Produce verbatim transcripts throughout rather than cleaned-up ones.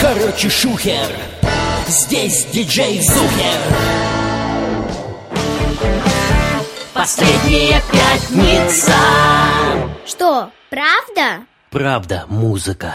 Короче, шухер, здесь диджей Зухер. Последняя пятница. Что, правда? Правда, музыка.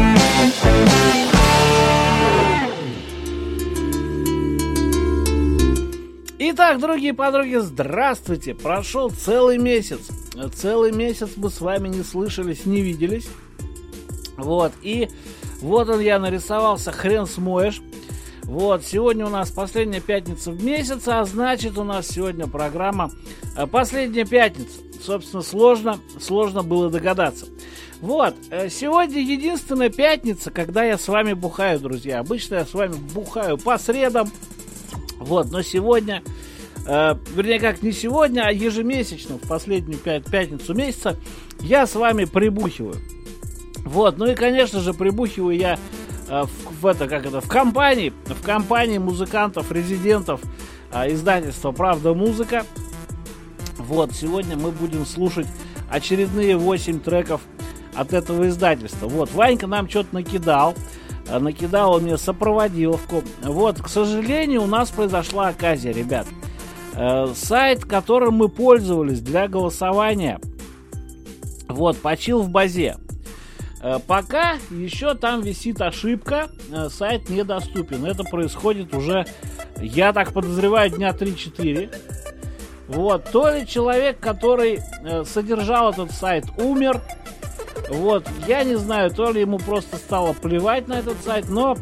Итак, дорогие подруги, здравствуйте! Прошел целый месяц. Целый месяц мы с вами не слышались, не виделись. Вот, и вот он я нарисовался, хрен смоешь. Вот, сегодня у нас последняя пятница в месяце, а значит у нас сегодня программа «Последняя пятница». Собственно, сложно, сложно было догадаться. Вот, сегодня единственная пятница, когда я с вами бухаю, друзья. Обычно я с вами бухаю по средам. Вот, но сегодня, э, вернее, как не сегодня, а ежемесячно, в последнюю пя- пятницу месяца, я с вами прибухиваю. Вот, ну и, конечно же, прибухиваю я э, в, в это, как это, в компании, в компании музыкантов, резидентов э, издательства «Правда Музыка». Вот, сегодня мы будем слушать очередные восемь треков от этого издательства. Вот, Ванька нам что-то накидал. Накидал он мне сопроводиловку. Вот, к сожалению, у нас произошла оказия, ребят. Э, сайт, которым мы пользовались для голосования, вот, почил в базе. Э, пока еще там висит ошибка, э, сайт недоступен. Это происходит уже, я так подозреваю, дня три-четыре. Вот, то ли человек, который э, содержал этот сайт, умер. Вот, я не знаю, то ли ему просто стало плевать на этот сайт, но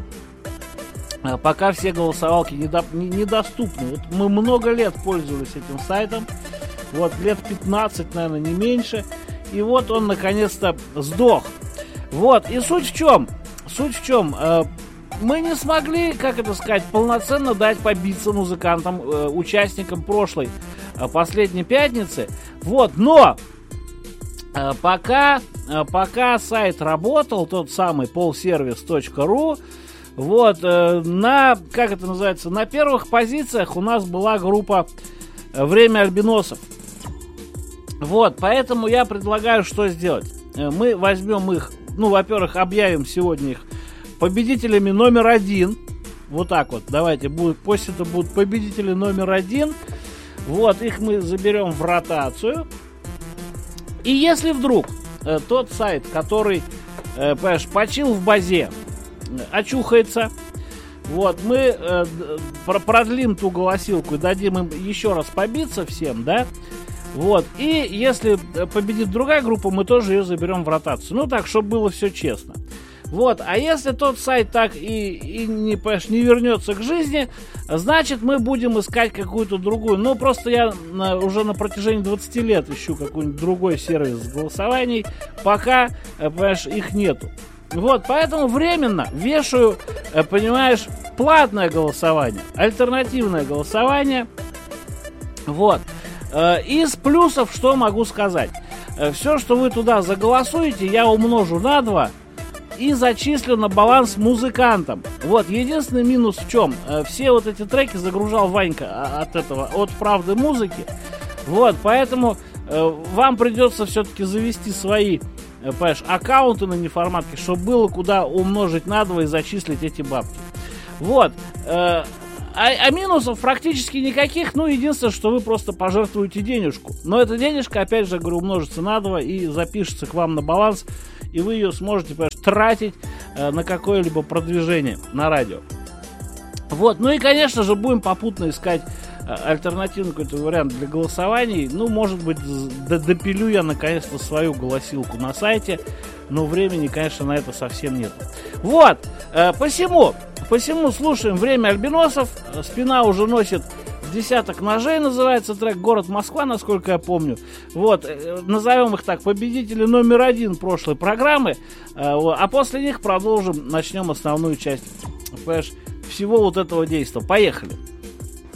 пока все голосовалки недо, не, недоступны. Вот мы много лет пользовались этим сайтом, вот, лет пятнадцать, наверное, не меньше, и вот он наконец-то сдох. Вот, и суть в чем? Суть в чем? Э, мы не смогли, как это сказать, полноценно дать побиться музыкантам, э, участникам прошлой, э, последней пятницы, вот, но... Пока, пока сайт работал, тот самый полсервис точка ру, вот, на, как это называется, на первых позициях у нас была группа «Время альбиносов». Вот, поэтому я предлагаю, что сделать. Мы возьмем их, ну, во-первых, объявим сегодня их победителями номер один. Вот так вот, давайте, будут, пусть это будут победители номер один. Вот, их мы заберем в ротацию. И если вдруг э, тот сайт, который, э, понимаешь, почил в базе, э, очухается, вот, мы э, про- продлим ту голосилку и дадим им еще раз побиться всем, да, вот, и если победит другая группа, мы тоже ее заберем в ротацию, ну так, чтобы было все честно. Вот, а если тот сайт так и, и не, понимаешь, не вернется к жизни, значит, мы будем искать какую-то другую. Ну, просто я на, уже на протяжении двадцати лет ищу какой-нибудь другой сервис голосований, пока, понимаешь, их нету. Вот, поэтому временно вешаю, понимаешь, платное голосование, альтернативное голосование. Вот. Из плюсов что могу сказать? Все, что вы туда заголосуете, я умножу на два и зачислю на баланс музыкантам. Вот, единственный минус в чем? Все вот эти треки загружал Ванька от этого, от «Правды Музыки». Вот, поэтому э, вам придется все-таки завести свои, э, понимаешь, аккаунты на неформатке, чтобы было куда умножить на два и зачислить эти бабки. Вот. Э, а, а минусов практически никаких, ну, единственное, что вы просто пожертвуете денежку. Но эта денежка, опять же, говорю, умножится на два и запишется к вам на баланс, и вы ее сможете, понимаешь, тратить э, на какое-либо продвижение на радио. Вот, ну и, конечно же, будем попутно искать э, альтернативный какой-то вариант для голосований. Ну, может быть, д- допилю я наконец-то свою голосилку на сайте, но времени, конечно, на это совсем нет. Вот, э, посему, посему слушаем «Время альбиносов». Спина уже носит «Десяток ножей» называется трек, город Москва, насколько я помню. Вот, э, назовем их так, победители номер один прошлой программы, э, а после них продолжим, начнем основную часть, понимаешь, всего вот этого действия. Поехали!